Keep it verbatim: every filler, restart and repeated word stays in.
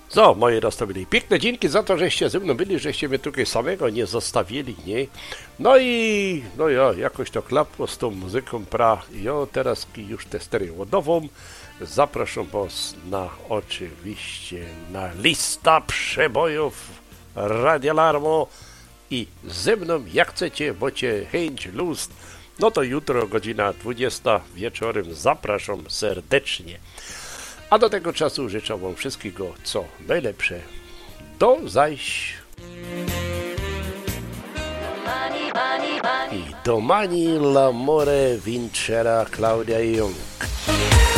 So, moi rozstawili. Piękne dzięki za to, żeście ze mną byli, żeście mnie tutaj samego nie zostawili, nie? No i, no ja, jakoś to klapło z tą muzyką pra. Ja teraz już tę stereowodową zapraszam was na oczywiście na lista przebojów Radia Larmo i ze mną, jak chcecie, bocie chęć, lust, no to jutro godzina dwudziesta wieczorem zapraszam serdecznie. A do tego czasu życzę wam wszystkiego co najlepsze. Do zaś. I domani l'amore vincerà Claudia Jung.